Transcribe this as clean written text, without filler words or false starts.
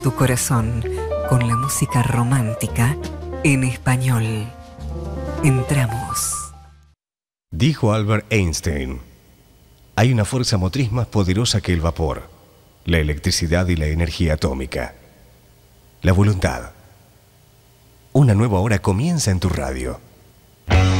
Tu corazón con la música romántica en español. Entramos. Dijo Albert Einstein: hay una fuerza motriz más poderosa que el vapor, la electricidad y la energía atómica. La voluntad. Una nueva hora comienza en tu radio.